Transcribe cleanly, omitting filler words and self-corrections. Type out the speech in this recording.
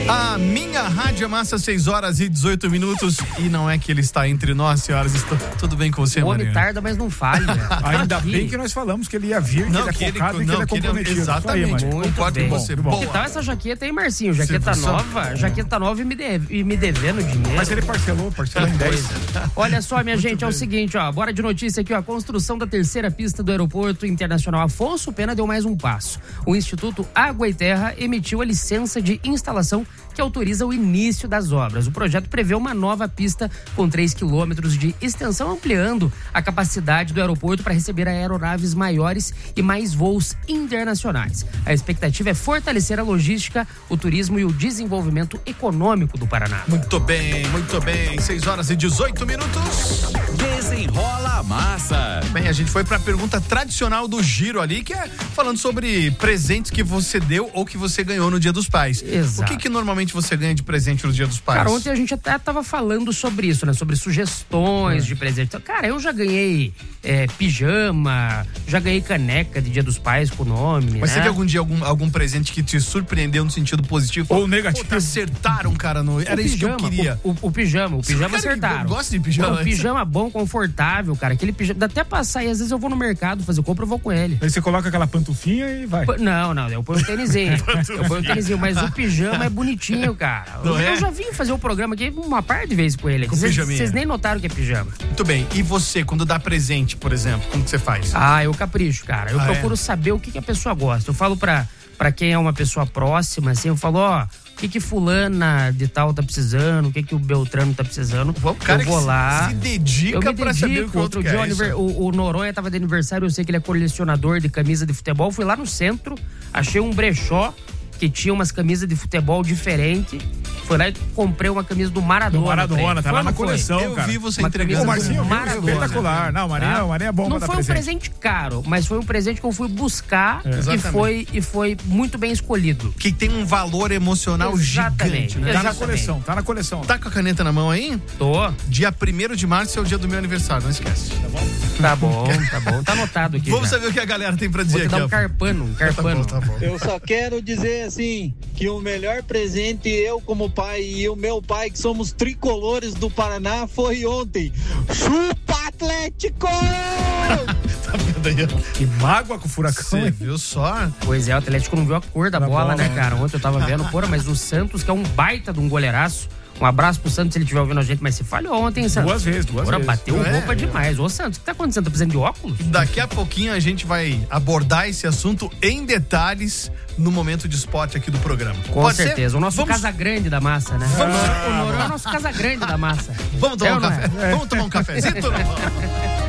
A minha rádio massa, 6h18. E não é que ele está entre nós, senhoras. Tudo bem com você, Maria? O homem Maria? tarda, mas não falha. Ainda bem que nós falamos que ele ia vir, que ele é focado e que ele é comprometido. Exatamente, concordo com você. Bom. Que tal essa jaqueta aí, Marcinho? Jaqueta nova e me devendo dinheiro. Mas ele parcelou em 10. Olha só, minha gente, é o seguinte, ó, bora de notícia aqui, ó, a construção da terceira pista do Aeroporto Internacional Afonso Pena deu mais um passo. O Instituto Água e Terra emitiu a licença de instalação que autoriza o início das obras. O projeto prevê uma nova pista com 3 quilômetros de extensão, ampliando a capacidade do aeroporto para receber aeronaves maiores e mais voos internacionais. A expectativa é fortalecer a logística, o turismo e o desenvolvimento econômico do Paraná. Muito bem, 6h18. Desenrola a massa. Bem, a gente foi para a pergunta tradicional do giro ali, que é falando sobre presentes que você deu ou que você ganhou no Dia dos Pais. Exato. O que normalmente você ganha de presente no Dia dos Pais? Cara, ontem a gente até tava falando sobre isso, né? Sobre sugestões de presente. Então, cara, eu já ganhei pijama, já ganhei caneca de Dia dos Pais com o nome. Mas teve algum dia algum presente que te surpreendeu no sentido positivo? Ou negativo? Puta, acertaram, cara. Era isso que eu queria. O pijama acertaram. Eu gosto de pijama. Um pijama bom, confortável, cara. Aquele pijama, dá até pra sair, às vezes eu vou no mercado fazer compra, eu vou com ele. Aí você coloca aquela pantufinha e vai. Não, eu ponho um tênisinho. Mas o pijama é bonitinho, cara. Eu já vim fazer o programa aqui uma par de vezes com ele. Vocês nem notaram que é pijama. Muito bem. E você, quando dá presente, por exemplo, como que você faz? Eu capricho, cara. Eu procuro saber o que a pessoa gosta. Eu falo pra quem é uma pessoa próxima, assim, eu falo, o que fulana de tal tá precisando, o que o Beltrano tá precisando. O cara eu vou lá. Se dedica pra saber o que outro dia o Noronha tava de aniversário, eu sei que ele é colecionador de camisa de futebol. Fui lá no centro, achei um brechó que tinha umas camisas de futebol diferentes. Fui lá e comprei uma camisa do Maradona. Tá lá na coleção, cara. Eu vi você entregando. O Marcinho, Maradona. Não, Marinha é bom. Não foi um presente caro, mas foi um presente que eu fui buscar e foi muito bem escolhido. Que tem um valor emocional gigante, né? Tá na coleção. Tá com a caneta na mão aí? Tô. Dia 1º de março é o dia do meu aniversário, não esquece. Tá bom. Tá anotado aqui. Vamos saber o que a galera tem pra dizer aqui. Vou te dar um carpano. Tá bom. Eu só quero dizer assim, que o melhor presente eu como pai e o meu pai, que somos tricolores do Paraná, foi ontem. Chupa Atlético! Tá vendo aí? Que mágoa com o Furacão. Você viu só? Pois é, o Atlético não viu a cor da bola, né, cara? Ontem eu tava vendo, mas o Santos, que é um baita de um goleiraço. Um abraço pro Santos se ele estiver ouvindo a gente, mas se falhou ontem, Santos. Duas vezes. Bateu roupa demais. Ô, Santos, o que tá acontecendo? Tá precisando de óculos? Daqui a pouquinho a gente vai abordar esse assunto em detalhes no momento de spot aqui do programa. Com certeza. O nosso Casagrande da massa, né? O Noronha é o nosso Casagrande da massa. Vamos tomar um café? Vamos tomar um cafezinho?